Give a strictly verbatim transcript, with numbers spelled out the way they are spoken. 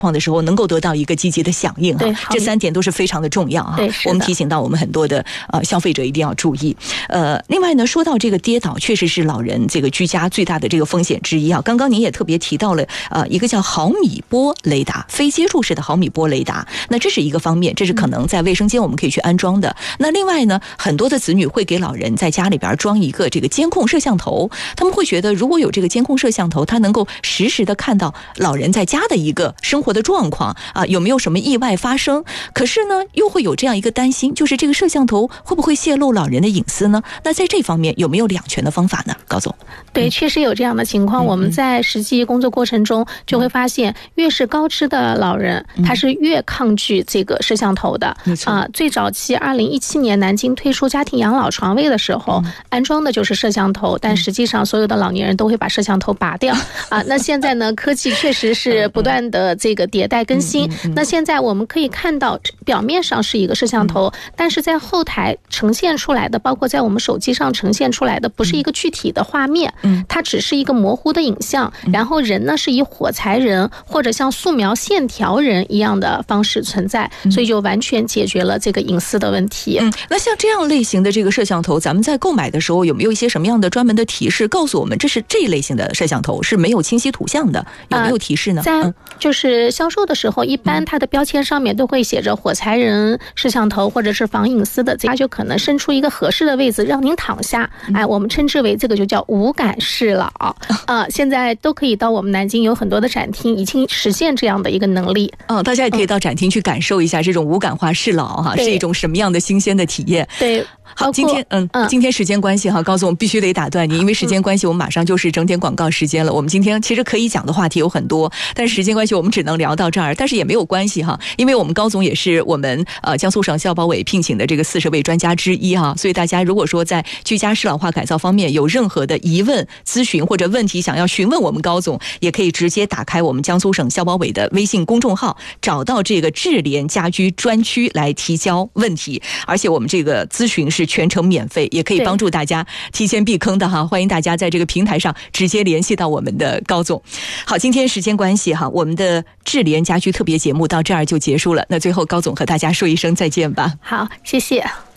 况的时候能够得到一个积极的响应哈，这三点都是非常的重要哈。我们提醒到我们很多的呃消费者一定要注意。呃，另外呢，说到这个跌倒，确实是老人这个居家最大的这个风险之一啊。刚刚您也特别提到了呃一个叫毫米波雷达，非接触式的毫米波雷达，那这是一个方面，这是可能在卫生间我们可以去安装的。那另外呢，很多的子女会给老人在家里边装一个这个监控摄像头，他们会觉得如果有这个监控摄像头，它能够实时的看到老人在家的一个生活的状况啊，有没有什么意外发生？可是呢，又会有这样一个担心，就是这个摄像头会不会泄露老人的隐私呢？那在这方面有没有两全的方法呢？高总， 对，确实有这样的情况。我们在实际工作过程中就会发现，越是高知的老人，他是越抗拒这个摄像头的。啊、呃，最早期二零一七年南京推出家庭养老床位的时候，安装的就是摄像头，但实际上所有的老年人都会把摄像头拔掉啊。那现在呢，科技确实是不断的这个迭代更新。那现在我们可以看到，表面上是一个摄像头，但是在后台呈现出来的，包括在我们手机上呈现出来的，不是一个具体的画面，它只是一个模糊的影像，然后人呢是以火柴人或者像素描线条人一样的方式存在，所以就完全解决了这个隐私的问题。 嗯，那像这样类型的这个摄像头，咱们在购买的时候有没有一些什么样的专门的提示，告诉我们这是这一类型的摄像头是没有清晰图像的？有没有提示呢？ 在就是销售的时候，一般它的标签上面都会写着火柴人摄像头或者是防隐私的，它就可能伸出一个合适的位置让您躺下，哎，我们称之为这个就叫无感适老啊。现在都可以到我们南京有很多的展厅已经实现这样的一个能力。 嗯，大家也可以到展厅去感受一下这种无感化适老哈，是一种什么样的新鲜的体验。 对。 好，今天嗯，今天时间关系哈，高总必须得打断你，因为时间关系，我们马上就是整点广告时间了。我们今天其实可以讲的话题有很多，但是时间关系，我们只能聊到这儿。但是也没有关系哈，因为我们高总也是我们呃江苏省消保委聘请的这个四十位专家之一哈，所以大家如果说在居家适老化改造方面有任何的疑问、咨询或者问题想要询问我们高总，也可以直接打开我们江苏省消保委的微信公众号，找到这个智联家居专区来提交问题，而且我们这个咨询是全程免费。也可以帮助大家提前避坑的哈，欢迎大家在这个平台上直接联系到我们的高总。好，今天时间关系哈，我们的智联家居特别节目到这儿就结束了。那最后高总和大家说一声再见吧。 好，谢谢。